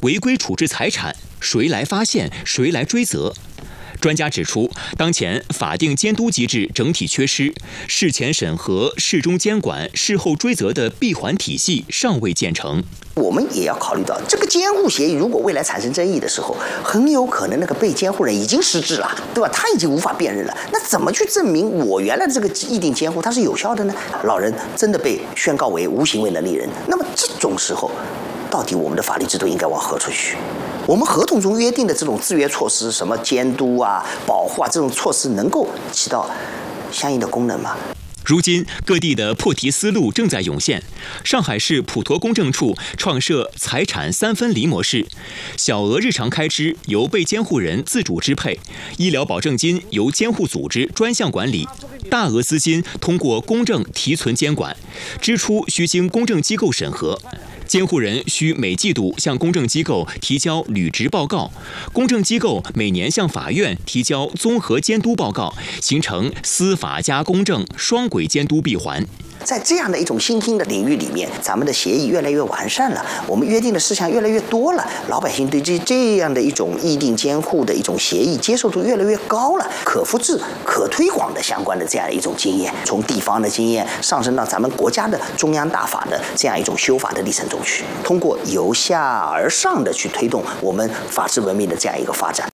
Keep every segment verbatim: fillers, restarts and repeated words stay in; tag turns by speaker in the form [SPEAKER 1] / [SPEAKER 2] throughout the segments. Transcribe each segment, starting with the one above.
[SPEAKER 1] 违规处置财产，谁来发现，谁来追责？专家指出，当前法定监督机制整体缺失，事前审核、事中监管、事后追责的闭环体系尚未建成。
[SPEAKER 2] 我们也要考虑到，这个监护协议如果未来产生争议的时候，很有可能那个被监护人已经失智了，对吧？他已经无法辨认了。那怎么去证明我原来的这个议定监护它是有效的呢？老人真的被宣告为无行为能力人，那么这种时候，到底我们的法律制度应该往何处去？我们合同中约定的这种制约措施，什么监督啊、保护啊，这种措施能够起到相应的功能吗？
[SPEAKER 1] 如今，各地的破题思路正在涌现。上海市普陀公证处创设财产三分离模式，小额日常开支由被监护人自主支配，医疗保证金由监护组织专项管理，大额资金通过公证提存监管，支出需经公证机构审核。监护人需每季度向公证机构提交履职报告，公证机构每年向法院提交综合监督报告，形成司法加公证双轨监督闭环。
[SPEAKER 2] 在这样的一种新兴的领域里面，咱们的协议越来越完善了，我们约定的事项越来越多了，老百姓对这这样的一种议定监护的一种协议接受度越来越高了，可复制、可推广的相关的这样一种经验，从地方的经验上升到咱们国家的中央大法的这样一种修法的历程中去，通过由下而上的去推动我们法治文明的这样一个发展。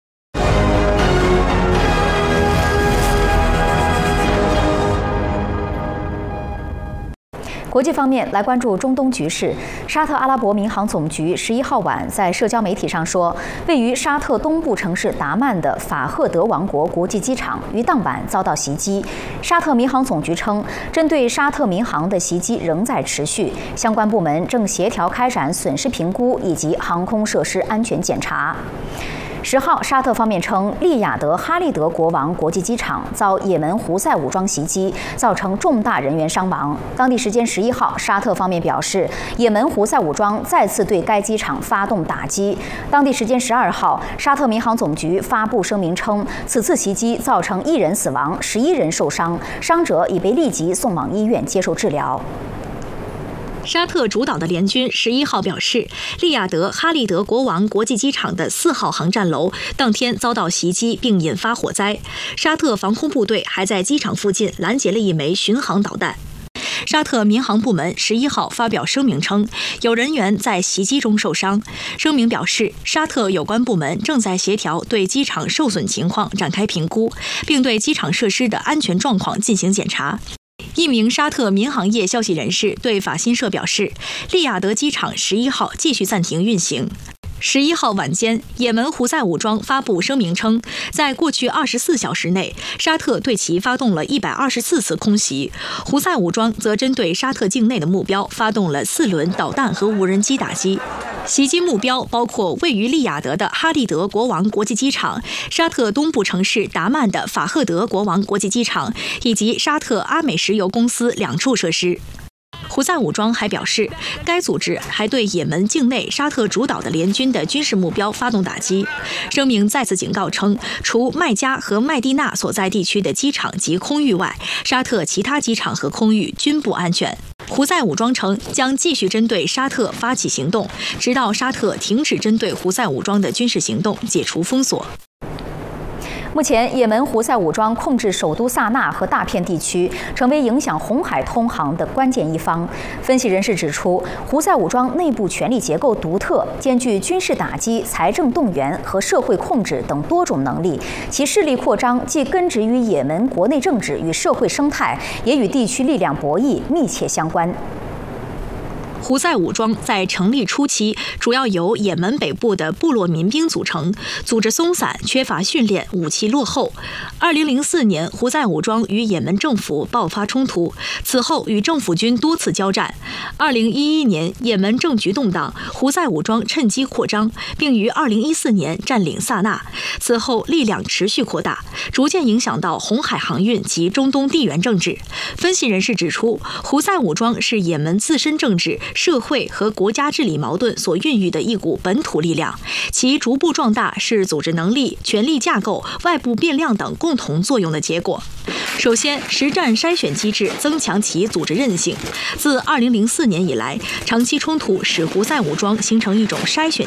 [SPEAKER 3] 国际方面，来关注中东局势。沙特阿拉伯民航总局十一号晚在社交媒体上说，位于沙特东部城市达曼的法赫德王国国际机场于当晚遭到袭击。沙特民航总局称，针对沙特民航的袭击仍在持续，相关部门正协调开展损失评估以及航空设施安全检查。十号，沙特方面称，利雅得哈利德国王国际机场遭也门胡塞武装袭击，造成重大人员伤亡。当地时间十一号，沙特方面表示，也门胡塞武装再次对该机场发动打击。当地时间十二号，沙特民航总局发布声明称，此次袭击造成一人死亡，十一人受伤，伤者已被立即送往医院接受治疗。
[SPEAKER 4] 沙特主导的联军十一号表示，利雅得哈利德国王国际机场的四号航站楼当天遭到袭击并引发火灾。沙特防空部队还在机场附近拦截了一枚巡航导弹。沙特民航部门十一号发表声明称，有人员在袭击中受伤。声明表示，沙特有关部门正在协调对机场受损情况展开评估，并对机场设施的安全状况进行检查。一名沙特民航业消息人士对法新社表示，利雅得机场十一号继续暂停运行。十一号晚间，也门胡塞武装发布声明称，在过去二十四小时内，沙特对其发动了一百二十四次空袭。胡塞武装则针对沙特境内的目标发动了四轮导弹和无人机打击。袭击目标包括位于利雅得的哈利德国王国际机场、沙特东部城市达曼的法赫德国王国际机场以及沙特阿美石油公司两处设施。胡塞武装还表示，该组织还对也门境内沙特主导的联军的军事目标发动打击。声明再次警告称，除麦加和麦地那所在地区的机场及空域外，沙特其他机场和空域均不安全。胡塞武装称将继续针对沙特发起行动，直到沙特停止针对胡塞武装的军事行动，解除封锁。
[SPEAKER 3] 目前，也门胡塞武装控制首都萨那和大片地区，成为影响红海通航的关键一方。分析人士指出，胡塞武装内部权力结构独特，兼具军事打击、财政动员和社会控制等多种能力。其势力扩张既根植于也门国内政治与社会生态，也与地区力量博弈密切相关。
[SPEAKER 4] 胡塞武装在成立初期主要由也门北部的部落民兵组成，组织松散，缺乏训练，武器落后。二零零四年，胡塞武装与也门政府爆发冲突，此后与政府军多次交战。二零一一年，也门政局动荡，胡塞武装趁机扩张，并于二零一四年占领萨那。此后力量持续扩大，逐渐影响到红海航运及中东地缘政治。分析人士指出，胡塞武装是也门自身政治、社会和国家治理矛盾所孕育的一股本土力量，其逐步壮大是组织能力、权力架构、外部变量等共同作用的结果。首先，实战筛选机制增强其组织韧性。自二零零四年以来，长期冲突使胡塞武装形成一种筛选